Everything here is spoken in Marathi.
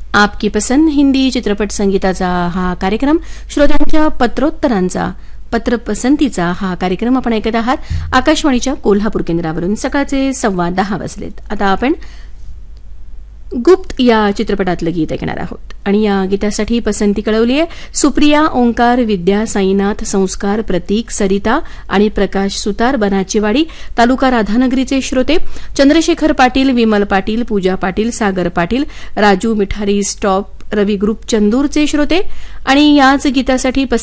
आपकी पसंद हिंदी चित्रपट संगीताचा हा कार्यक्रम, श्रोत्यांच्या पत्रोत्तरांचा, पत्रपसंतीचा हा कार्यक्रम आपण ऐकत आहात आकाशवाणीच्या कोल्हापूर केंद्रावरून. सकाळचे 10:15 वाजलेत. आता आपण गुप्त या चित्रपटातलं गीत ऐकणार आहोत आणि या गीतासाठी पसंती कळवली आहे सुप्रिया, ओंकार, विद्या, साईनाथ, संस्कार, प्रतीक, सरिता आणि प्रकाश सुतार, बनाचीवाडी, तालुका राधानगरीचे श्रोते, चंद्रशेखर पाटील, विमल पाटील, पूजा पाटील, सागर पाटील, राजू मिठारी स्टॉप, रवी ग्रुप चंदूरचे श्रोते आणि याच गीतासाठी